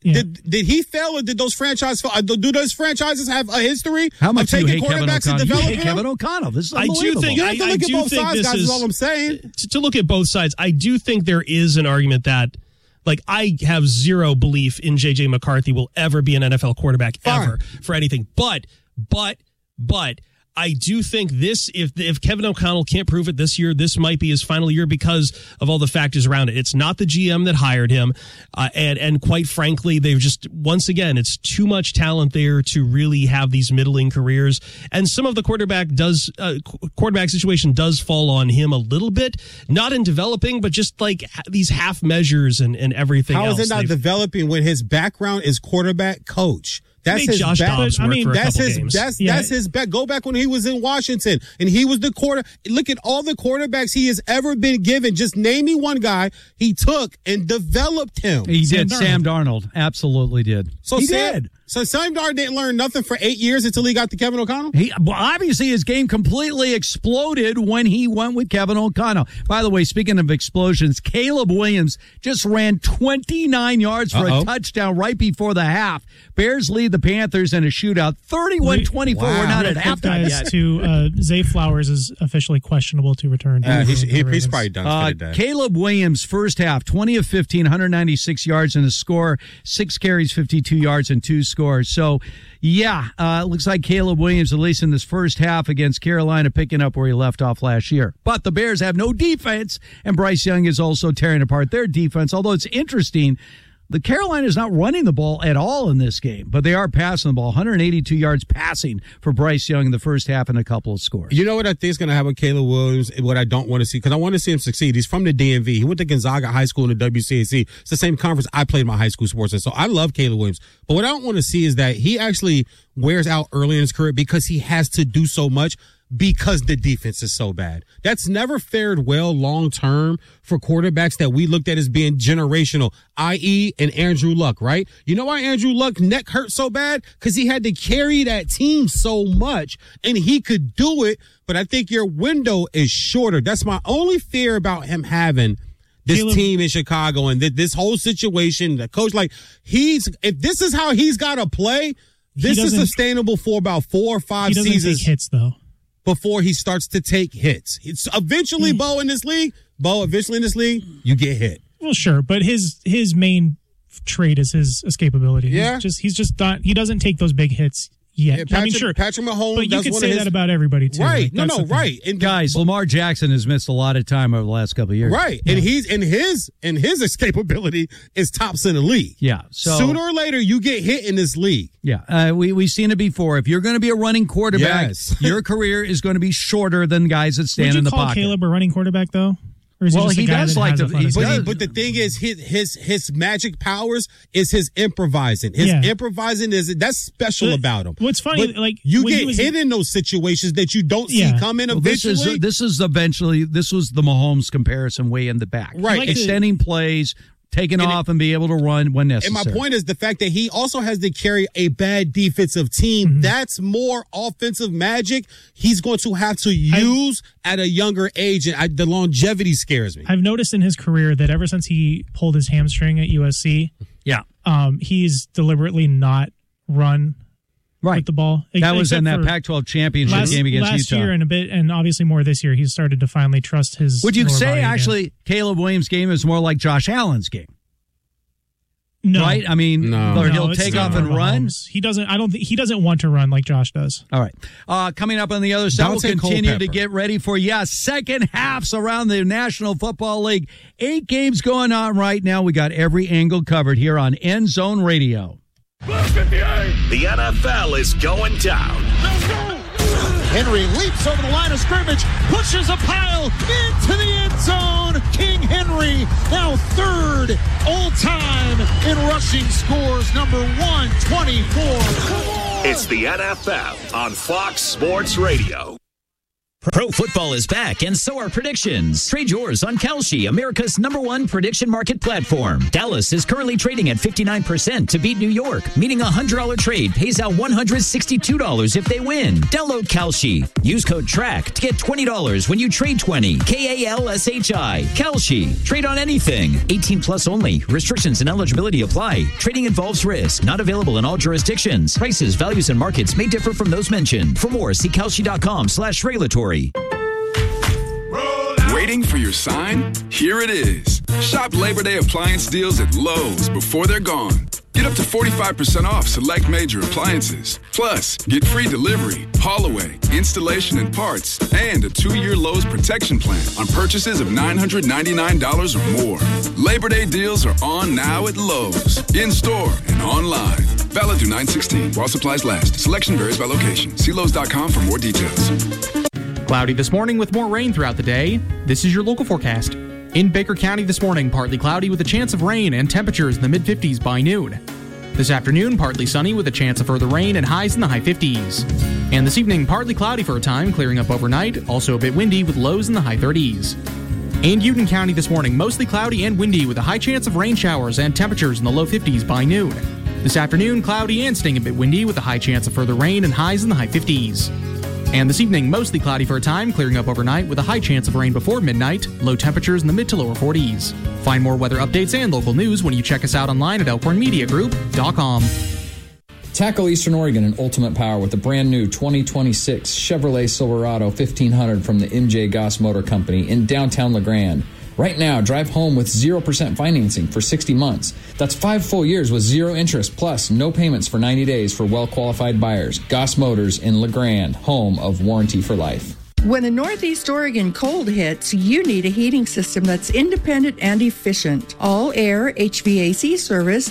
Did he fail, or did those franchises have a history of taking quarterbacks and developing them? Kevin O'Connell. This is unbelievable. You have to look at both sides, guys, is all I'm saying. To look at both sides, I do think there is an argument that, like, I have zero belief in J.J. McCarthy will ever be an NFL quarterback ever for anything. But I do think this, if Kevin O'Connell can't prove it this year, this might be his final year because of all the factors around it. It's not the GM that hired him. And quite frankly, they've just, once again, it's too much talent there to really have these middling careers. And some of the quarterback situation does fall on him a little bit, not in developing, but just like these half measures and everything else. How is it not developing when his background is quarterback coach? That's his Josh Dobbs work for a couple games. That's his back. Go back when he was in Washington and he was the quarter. Look at all the quarterbacks he has ever been given. Just name me one guy he took and developed him. He did. Sam Darnold absolutely did. So Sam Darnold didn't learn nothing for 8 years until he got to Kevin O'Connell? Obviously, his game completely exploded when he went with Kevin O'Connell. By the way, speaking of explosions, Caleb Williams just ran 29 yards for a touchdown right before the half. Bears lead the Panthers in a shootout, 31-24. Wow. We're not at halftime yet. Zay Flowers is officially questionable to return. He's probably done for the day. Caleb Williams, first half, 20 of 15, 196 yards in a score, 6 carries, 52 yards, and 2 scores. So, it looks like Caleb Williams, at least in this first half against Carolina, picking up where he left off last year. But the Bears have no defense, and Bryce Young is also tearing apart their defense, although it's interesting. The Carolina is not running the ball at all in this game, but they are passing the ball. 182 yards passing for Bryce Young in the first half and a couple of scores. You know what I think is going to happen with Caleb Williams, what I don't want to see, because I want to see him succeed. He's from the DMV. He went to Gonzaga High School in the WCAC. It's the same conference I played my high school sports in. So I love Caleb Williams. But what I don't want to see is that he actually wears out early in his career because he has to do so much, because the defense is so bad. That's never fared well long-term for quarterbacks that we looked at as being generational, i.e. an Andrew Luck, right? You know why Andrew Luck's neck hurt so bad? Because he had to carry that team so much, and he could do it, but I think your window is shorter. That's my only fear about him having this team in Chicago and this whole situation. The coach, if this is how he's got to play, this is sustainable for about 4 or 5 seasons. He doesn't take hits, though. Before he starts to take hits. It's eventually, Bo, in this league, you get hit. Well, sure, but his main trait is his escapability. Yeah. He doesn't take those big hits yet. Yeah, Patrick Mahomes, but you could say that about everybody too. Right? Right. And guys, Lamar Jackson has missed a lot of time over the last couple of years. Right, yeah. And his escapability is tops in the league. Yeah. So sooner or later, you get hit in this league. Yeah, we've seen it before. If you're going to be a running quarterback, your career is going to be shorter than guys that stand in the pocket. Would you call Caleb a running quarterback, though? He does like to. But the thing is, his magic powers is his improvising. Improvising that's special about him. What's funny, you get hit in those situations that you don't see coming. Eventually, this was the Mahomes comparison way in the back, right? Extending plays. Taking off and be able to run when necessary. And my point is the fact that he also has to carry a bad defensive team. Mm-hmm. That's more offensive magic he's going to have to use at a younger age. And the longevity scares me. I've noticed in his career that ever since he pulled his hamstring at USC, he's deliberately not run with the ball. That was in that Pac-12 championship game against last Utah. Year and obviously more this year. He's started to finally trust his. Would you say actually Caleb Williams' game is more like Josh Allen's game? No, right? I mean, he'll take off and run. He doesn't. I don't think he doesn't want to run like Josh does. All right. Coming up on the other side, we'll continue to get ready for second halves around the National Football League. 8 games going on right now. We got every angle covered here on End Zone Radio. The NFL is going down. Henry leaps over the line of scrimmage, pushes a pile into the end zone. King Henry now 3rd all-time in rushing scores, number 124. It's the NFL on Fox Sports Radio. Pro football is back, and so are predictions. Trade yours on Kalshi, America's #1 prediction market platform. Dallas is currently trading at 59% to beat New York, meaning a $100 trade pays out $162 if they win. Download Kalshi. Use code TRACK to get $20 when you trade 20. KALSHI. Kalshi. Trade on anything. 18 plus only. Restrictions and eligibility apply. Trading involves risk. Not available in all jurisdictions. Prices, values, and markets may differ from those mentioned. For more, see Kalshi.com/regulatory. Waiting for your sign? Here it is. Shop Labor Day appliance deals at Lowe's before they're gone. Get up to 45% off select major appliances. Plus, get free delivery, haul away, installation and parts, and a 2-year Lowe's protection plan on purchases of $999 or more. Labor Day deals are on now at Lowe's, in-store and online. Valid through 9/16 while supplies last. Selection varies by location. See Lowe's.com for more details. Cloudy this morning with more rain throughout the day. This is your local forecast. In Baker County this morning, partly cloudy with a chance of rain and temperatures in the mid-50s by noon. This afternoon, partly sunny with a chance of further rain and highs in the high 50s. And this evening, partly cloudy for a time, clearing up overnight, also a bit windy with lows in the high 30s. In Union County this morning, mostly cloudy and windy with a high chance of rain showers and temperatures in the low 50s by noon. This afternoon, cloudy and staying a bit windy with a high chance of further rain and highs in the high 50s. And this evening, mostly cloudy for a time, clearing up overnight with a high chance of rain before midnight, low temperatures in the mid to lower 40s. Find more weather updates and local news when you check us out online at elkhornmediagroup.com. Tackle Eastern Oregon in ultimate power with the brand new 2026 Chevrolet Silverado 1500 from the MJ Goss Motor Company in downtown LeGrand. Right now, drive home with 0% financing for 60 months. That's 5 full years with 0 interest, plus no payments for 90 days for well-qualified buyers. Goss Motors in LeGrand, home of Warranty for Life. When the Northeast Oregon cold hits, you need a heating system that's independent and efficient. All air HVAC service